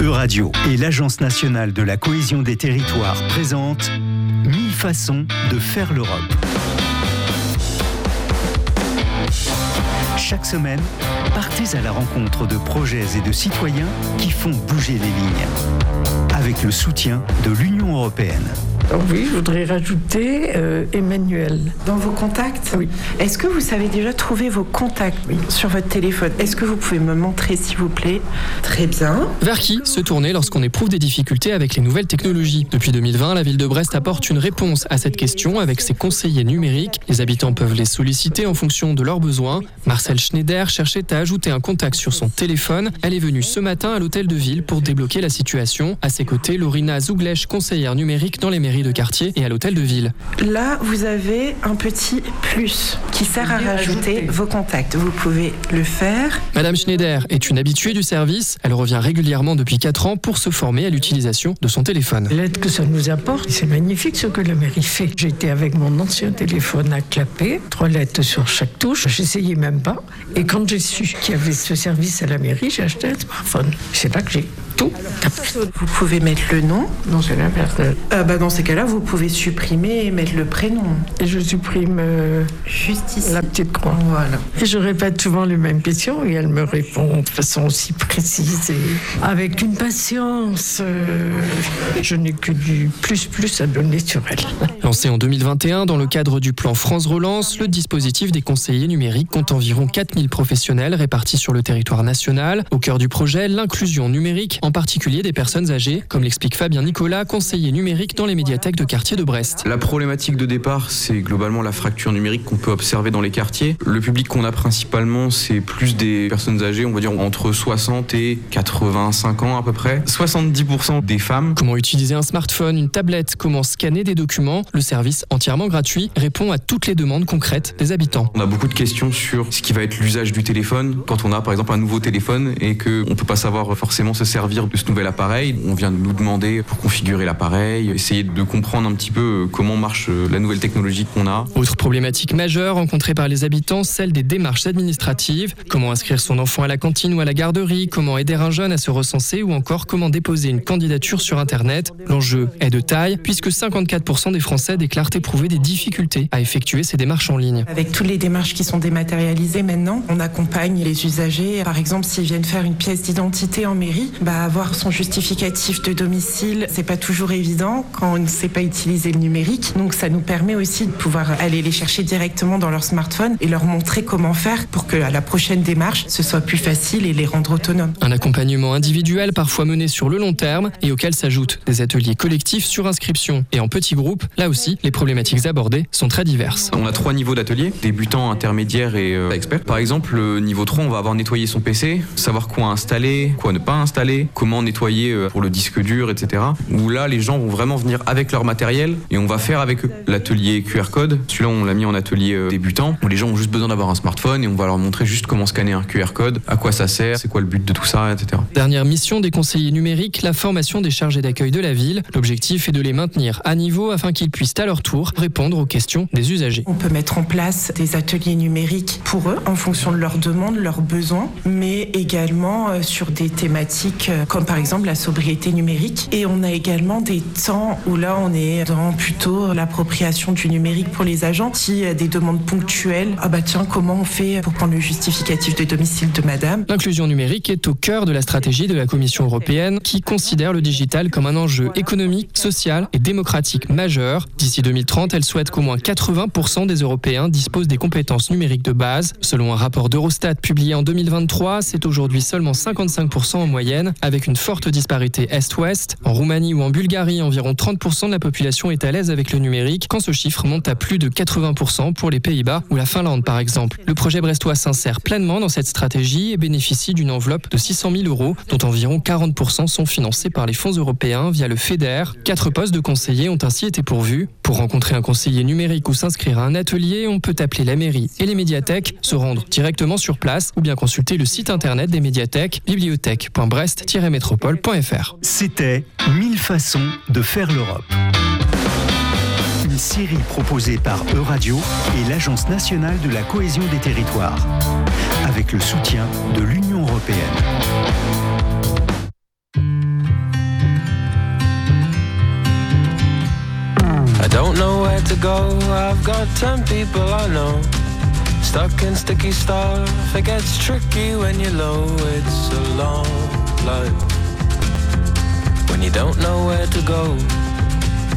Euradio et l'Agence nationale de la cohésion des territoires présentent 1000 façons de faire l'Europe. Chaque semaine, partez à la rencontre de projets et de citoyens qui font bouger les lignes. Avec le soutien de l'Union européenne. Oui, je voudrais rajouter Emmanuel. Dans vos contacts ? Oui. Est-ce que vous savez déjà trouver vos contacts sur votre téléphone ? Est-ce que vous pouvez me montrer, s'il vous plaît ? Très bien. Vers qui se tourner lorsqu'on éprouve des difficultés avec les nouvelles technologies ? Depuis 2020, la ville de Brest apporte une réponse à cette question avec ses conseillers numériques. Les habitants peuvent les solliciter en fonction de leurs besoins. Marcel Schneider cherchait à ajouter un contact sur son téléphone. Elle est venue ce matin à l'hôtel de ville pour débloquer la situation. À ses côtés, Lorina Zouglèche, conseillère numérique dans les mairies de quartier et à l'hôtel de ville. Là, vous avez un petit plus qui sert à rajouter vos contacts. Vous pouvez le faire. Madame Schneider est une habituée du service. Elle revient régulièrement depuis 4 ans pour se former à l'utilisation de son téléphone. L'aide que ça nous apporte, c'est magnifique ce que la mairie fait. J'étais avec mon ancien téléphone à clapper, 3 lettres sur chaque touche. J'essayais même pas. Et quand j'ai su qu'il y avait ce service à la mairie, j'ai acheté un smartphone. C'est là que j'ai tout capté. Vous pouvez mettre le nom. Non, c'est l'inverse. Dans ces cas-là, vous pouvez supprimer et mettre le prénom. Et je supprime Juste ici. la petite croix. Voilà. Et je répète souvent les mêmes questions et elle me répond de façon aussi précise et avec une patience. Je n'ai que du plus à donner sur elle. Lancé en 2021 dans le cadre du plan France Relance, le dispositif des conseillers numériques compte environ 4000 professionnels répartis sur le territoire national. Au cœur du projet, l'inclusion numérique, en particulier des personnes âgées, comme l'explique Fabien Nicolas, conseiller numérique dans les médiathèques de quartier de Brest. La problématique de départ, c'est globalement la fracture numérique qu'on peut observer dans les quartiers. Le public qu'on a principalement, c'est plus des personnes âgées, on va dire entre 60 et 85 ans à peu près. 70% des femmes. Comment utiliser un smartphone, une tablette, comment scanner des documents ? Le service entièrement gratuit répond à toutes les demandes concrètes des habitants. On a beaucoup de questions sur ce qui va être l'usage du téléphone. Quand on a par exemple un nouveau téléphone et qu'on ne peut pas savoir forcément se servir de ce nouvel appareil, on vient de nous demander pour configurer l'appareil, essayer de comprendre un petit peu comment marche la nouvelle technologie qu'on a. Autre problématique majeure rencontrée par les habitants, celle des démarches administratives. Comment inscrire son enfant à la cantine ou à la garderie, comment aider un jeune à se recenser ou encore comment déposer une candidature sur Internet. L'enjeu est de taille puisque 54% des Français déclarent éprouver des difficultés à effectuer ces démarches en ligne. Avec toutes les démarches qui sont dématérialisées maintenant, on accompagne les usagers. Par exemple, s'ils viennent faire une pièce d'identité en mairie, avoir son justificatif de domicile, c'est pas toujours évident quand on ne sait pas utiliser le numérique. Donc ça nous permet aussi de pouvoir aller les chercher directement dans leur smartphone et leur montrer comment faire pour que à la prochaine démarche, ce soit plus facile et les rendre autonomes. Un accompagnement individuel parfois mené sur le long terme et auquel s'ajoutent des ateliers collectifs sur inscription et en petits groupes. Là aussi, les problématiques abordées sont très diverses. On a 3 niveaux d'ateliers, débutant, intermédiaire et expert. Par exemple, niveau 3, on va avoir nettoyé son PC, savoir quoi installer, quoi ne pas installer, comment nettoyer pour le disque dur, etc. Où là, les gens vont vraiment venir avec leur matériel et on va faire avec eux. L'atelier QR code, celui-là, on l'a mis en atelier débutant, où les gens ont juste besoin d'avoir un smartphone et on va leur montrer juste comment scanner un QR code, à quoi ça sert, c'est quoi le but de tout ça, etc. Dernière mission des conseillers numériques, la formation des chargés d'accueil de la ville. L'objectif est de les maintenir à niveau afin qu'ils puissent à leur tour répondre aux questions des usagers. On peut mettre en place des ateliers numériques pour eux en fonction de leurs demandes, leurs besoins, mais également sur des thématiques comme par exemple la sobriété numérique. Et on a également des temps où là on est dans plutôt l'appropriation du numérique pour les agents. Si des demandes ponctuelles, comment on fait pour prendre le justificatif de domicile de madame ? L'inclusion numérique est au cœur de la stratégie de la Commission européenne qui considère le digital comme un enjeu économique, social et démocratique majeur. D'ici 2030, elle souhaite qu'au moins 80% des Européens disposent des compétences numériques de base. Selon un rapport d'Eurostat publié en 2023, c'est aujourd'hui seulement 55% en moyenne, avec une forte disparité Est-Ouest. En Roumanie ou en Bulgarie, environ 30% de la population est à l'aise avec le numérique, quand ce chiffre monte à plus de 80% pour les Pays-Bas ou la Finlande par exemple. Le projet brestois s'insère pleinement dans cette stratégie et bénéficie d'une enveloppe de 600 000 €, dont environ 40% sont financés par les fonds européens via le FEDER. 4 postes de conseillers ont ainsi été pourvus. Pour rencontrer un conseiller numérique ou s'inscrire à un atelier, on peut appeler la mairie et les médiathèques, se rendre directement sur place ou bien consulter le site internet des médiathèques, bibliothèque.brest-métropole.fr. C'était 1000 façons de faire l'Europe. Une série proposée par Euradio et l'Agence nationale de la cohésion des territoires, avec le soutien de l'Union européenne. go. I've got 10 people I know stuck in sticky stuff. It gets tricky when you're low. It's a long life when you don't know where to go.